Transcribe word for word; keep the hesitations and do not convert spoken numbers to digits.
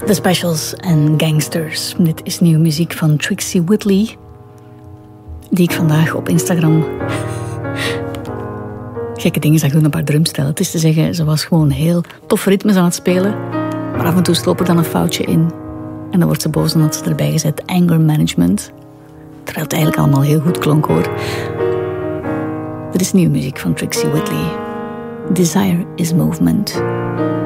The Specials en Gangsters. Dit is nieuwe muziek van Trixie Whitley, die ik vandaag op Instagram gekke dingen zag doen op haar drumstel. Het is te zeggen, ze was gewoon heel toffe ritmes aan het spelen, maar af en toe sloop er dan een foutje in en dan wordt ze boos en had ze erbij gezet anger management, terwijl het eigenlijk allemaal heel goed klonk, hoor. Dit is nieuwe muziek van Trixie Whitley. Desire is movement.